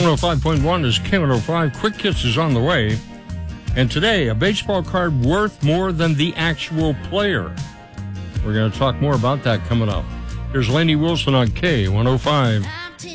105.1 is K105. Quick Hits is on the way. And today, a baseball card worth more than the actual player. We're going to talk more about that coming up. Here's Lainey Wilson on K105.